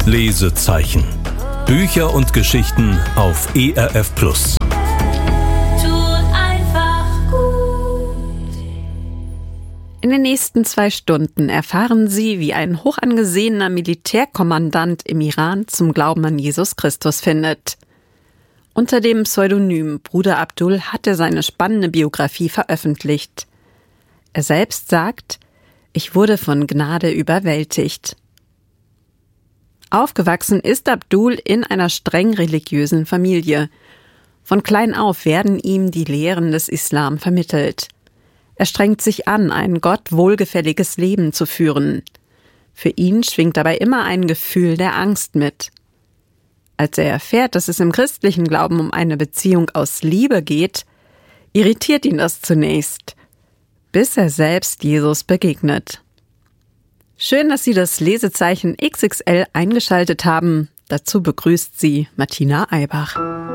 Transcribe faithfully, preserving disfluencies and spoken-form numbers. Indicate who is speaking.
Speaker 1: Lesezeichen. Bücher und Geschichten auf E R F Plus.
Speaker 2: In den nächsten zwei Stunden erfahren Sie, wie ein hochangesehener Militärkommandant im Iran zum Glauben an Jesus Christus findet. Unter dem Pseudonym Bruder Abdul hat er seine spannende Biografie veröffentlicht. Er selbst sagt: Ich wurde von Gnade überwältigt. Aufgewachsen ist Abdul in einer streng religiösen Familie. Von klein auf werden ihm die Lehren des Islam vermittelt. Er strengt sich an, ein Gott wohlgefälliges Leben zu führen. Für ihn schwingt dabei immer ein Gefühl der Angst mit. Als er erfährt, dass es im christlichen Glauben um eine Beziehung aus Liebe geht, irritiert ihn das zunächst, bis er selbst Jesus begegnet. Schön, dass Sie das Lesezeichen X X L eingeschaltet haben. Dazu begrüßt Sie Martina Eibach.